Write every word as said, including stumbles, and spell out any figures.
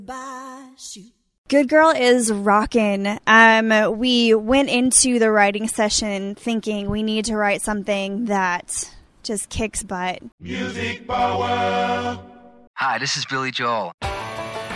Good Girl is rockin'. Um, we went into the writing session thinking we need to write something that just kicks butt. Music power. Hi, this is Billy Joel.